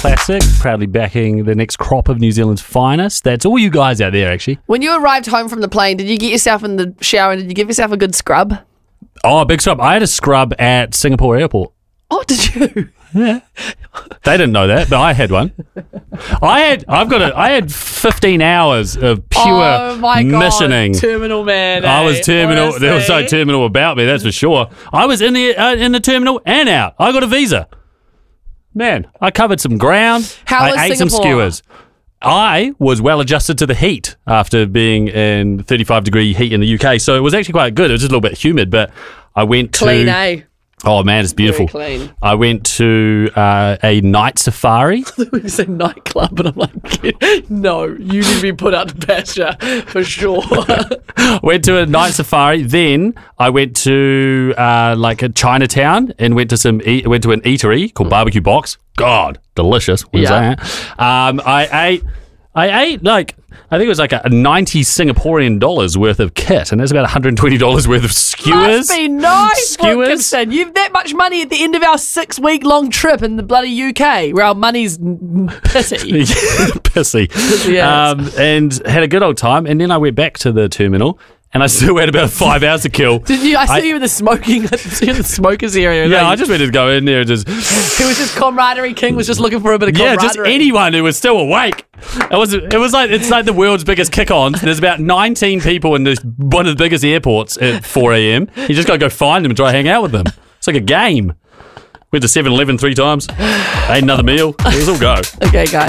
Classic, proudly backing the next crop of New Zealand's finest. That's all you guys out there, actually. When you arrived home from the plane, did you get yourself in the shower and did you give yourself a good scrub? Oh, big scrub. I had a scrub at Singapore Airport. Oh, did you? Yeah. They didn't know that, but I had one. I had 15 hours of pure oh my God, missioning. Terminal man. I was terminal. Honestly. There was no terminal about me, that's for sure. I was in the terminal and out. I got a visa. Man, I covered some ground. How was I ate some Singapore? skewers. I was well adjusted to the heat after being in 35-degree heat in the UK, so it was actually quite good. It was just a little bit humid, but I went to... Clean, eh? Oh, man, it's beautiful. Very clean. I went to a night safari. When you say nightclub, and I'm like, no, you need to be put out to pasture for sure. Went to a night safari. Then I went to like a Chinatown and went to an eatery called Barbecue Box. God, delicious. Where's Yeah. that? I ate like, I think it was like a 90 Singaporean dollars worth of kit, and that's about $120 worth of skewers. Must be nice, Skewers. Wilkinson. You've that much money at the end of our 6-week-long trip in the bloody UK, where our money's pissy. Pissy. Yes. And had a good old time, and then I went back to the terminal, and I still had about 5 hours to kill. Didn't you? I saw you in the smoking, I saw you in the smokers area. Yeah, I just wanted to go in there and just... He was just camaraderie king, was just looking for a bit of camaraderie. Yeah, just anyone who was still awake. It's like the world's biggest kick-ons. There's about 19 people in one of the biggest airports at 4 a.m. You just got to go find them and try to hang out with them. It's like a game. Went to 7-Eleven 3 times. Ate another meal. It was all go. Okay, guys.